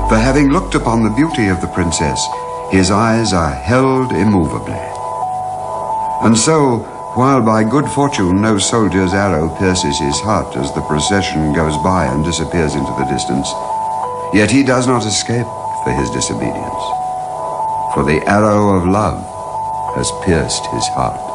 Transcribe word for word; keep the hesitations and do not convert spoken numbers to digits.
For having looked upon the beauty of the princess, his eyes are held immovably. And so, while by good fortune no soldier's arrow pierces his heart as the procession goes by and disappears into the distance, yet he does not escape for his disobedience. For the arrow of love has pierced his heart.